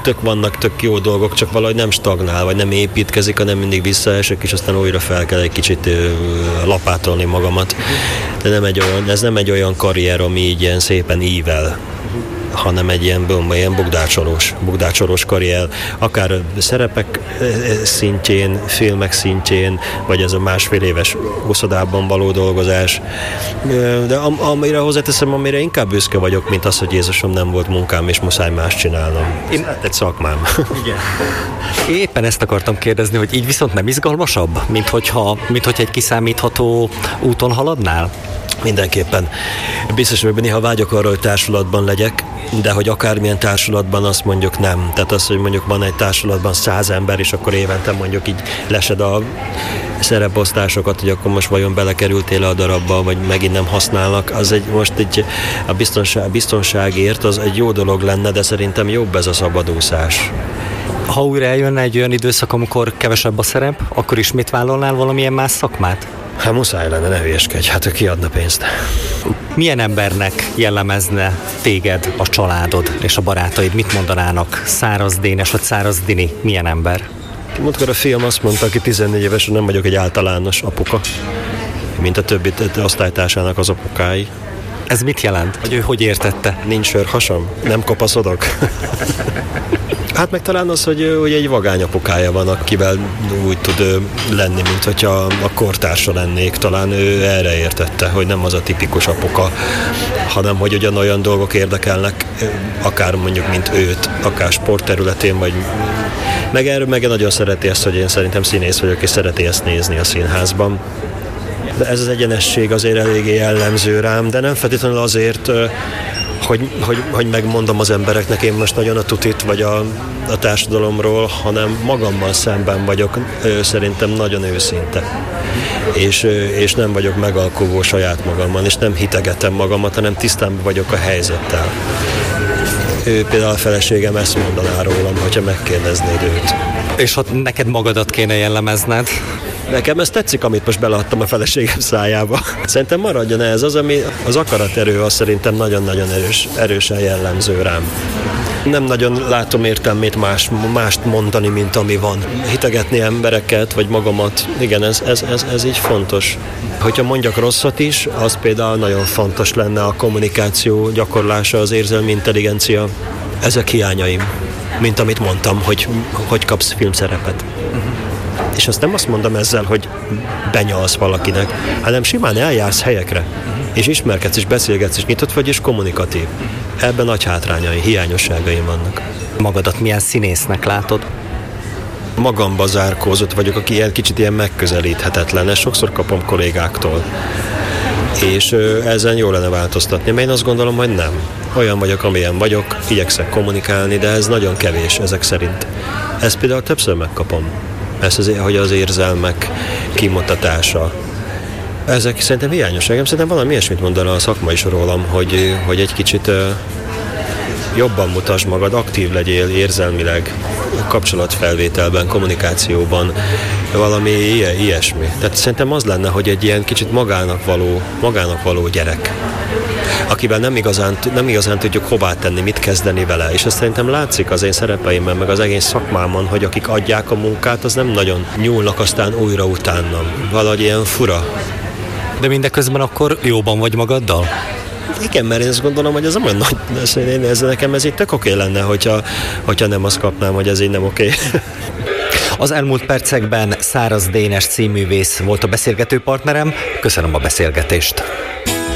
vannak tök jó dolgok, csak valahogy nem stagnál, vagy nem építkezik, hanem mindig visszaesek, és aztán újra fel kell egy kicsit lapátolni magamat. De ez nem egy olyan karrier, ami így ilyen szépen ível, hanem egy ilyen bugdácsolós karrier, akár szerepek szintjén, filmek szintjén, vagy ez a másfél éves úszodában való dolgozás. De amire hozzáteszem, amire inkább büszke vagyok, mint az, hogy Jézusom, nem volt munkám, és muszáj más csinálnom. Ez egy szakmám. Igen. Éppen ezt akartam kérdezni, hogy így viszont nem izgalmasabb, mint hogyha egy kiszámítható úton haladnál? Mindenképpen. Biztos, hogy néha vágyok arra, hogy társulatban legyek, de hogy akármilyen társulatban, azt mondjuk nem. Tehát az, hogy mondjuk van egy társulatban 100 ember, és akkor évente mondjuk így lesed a szereposztásokat, hogy akkor most vajon belekerültél a darabba, vagy megint nem használnak, az a biztonságért az egy jó dolog lenne, de szerintem jobb ez a szabadúszás. Ha újra eljönne egy olyan időszak, amikor kevesebb a szerep, akkor ismét vállalnál valamilyen más szakmát? Hát muszáj lenne, ne hülyeskedj, hát ki adna pénzt. Milyen embernek jellemezne téged a családod és a barátaid? Mit mondanának? Száraz Dénes vagy Száraz Dini? Milyen ember? Múltkor a fiam azt mondta, aki 14 éves, hogy nem vagyok egy általános apuka, mint a többi osztálytársának az apukái. Ez mit jelent? Vagy ő hogy értette? Nincs sörhasam? Nem kopaszodok? Hát meg talán az, hogy egy vagány apukája van, akivel úgy tud lenni, mint hogyha a kortársa lennék. Talán ő erre értette, hogy nem az a tipikus apuka, hanem hogy ugyanolyan dolgok érdekelnek, akár mondjuk, mint őt, akár sportterületén, vagy meg nagyon szereti ezt, hogy én szerintem színész vagyok, és szereti ezt nézni a színházban. De ez az egyenesség azért eléggé jellemző rám, de nem feltétlenül azért, hogy megmondom az embereknek én most nagyon a tutit vagy a társadalomról, hanem magammal szemben vagyok szerintem nagyon őszinte. És nem vagyok megalkuvó saját magammal, és nem hitegetem magamat, hanem tisztán vagyok a helyzettel. Ő például a feleségem ezt mondaná rólam, hogyha megkérdeznéd őt. És ha neked magadat kéne jellemezned? Nekem ez tetszik, amit most beleadtam a feleségem szájába. Szerintem maradjon ez az, ami az akaraterő, az szerintem nagyon-nagyon erősen jellemző rám. Nem nagyon látom értelmét mást mondani, mint ami van. Hitegetni embereket, vagy magamat, igen, ez így fontos. Hogyha mondjak rosszat is, az például nagyon fontos lenne a kommunikáció gyakorlása, az érzelmi intelligencia. Ezek hiányaim, mint amit mondtam, hogy kapsz filmszerepet. És azt nem azt mondom ezzel, hogy benyalsz valakinek, hanem simán eljársz helyekre, és ismerkedsz, és beszélgetsz, és nyitott vagy, és kommunikatív. Ebben nagy hátrányai, hiányosságaim vannak. Magadat milyen színésznek látod? Magamba zárkózott vagyok, aki kicsit ilyen megközelíthetetlen. Ezt sokszor kapom kollégáktól. És ezen jó lenne változtatni, mert én azt gondolom, hogy nem. Olyan vagyok, amilyen vagyok, igyekszek kommunikálni, de ez nagyon kevés ezek szerint. Ezt például többször megkapom. Hogy az érzelmek kimutatása. Ezek szerintem hiányosságom. Szerintem valami ilyesmit mondaná a szakma is rólam, hogy egy kicsit jobban mutasd magad, aktív legyél érzelmileg, kapcsolatfelvételben, kommunikációban, valami ilyesmi. Tehát szerintem az lenne, hogy egy ilyen kicsit magának való gyerek, akivel nem igazán tudjuk hová tenni, mit kezdeni vele. És ezt szerintem látszik az én szerepeimben, meg az egész szakmámon, hogy akik adják a munkát, az nem nagyon nyúlnak aztán újra utánam. Valahogy ilyen fura. De mindeközben akkor jóban vagy magaddal? Igen, mert én azt gondolom, hogy ez nem olyan nagy, nekem ez így tök oké lenne, hogyha nem azt kapnám, hogy ez így nem oké. Az elmúlt percekben Száraz Dénes színművész volt a beszélgető partnerem. Köszönöm a beszélgetést.